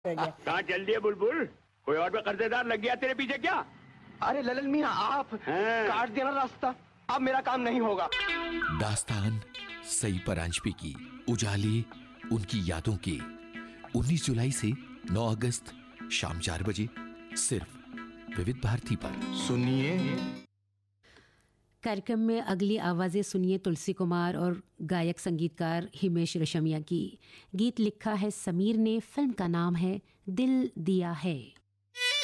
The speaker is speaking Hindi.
रह गया। कहाँ चल दिए बुलबुल? कोई और भी कर्जेदार लग गया तेरे पीछे क्या? अरे ललन मियां, आप काट देना रास्ता, अब मेरा काम नहीं होगा। दास्तान सई परांजपे की उजाले उनकी यादों के 19 जुलाई से 9 अगस्त शाम 4 बजे सिर्फ विविध भारती पर सुनिए। कार्यक्रम में अगली आवाज़ें सुनिए तुलसी कुमार और गायक संगीतकार हिमेश रेशमिया की। गीत लिखा है समीर ने, फिल्म का नाम है दिल दिया है।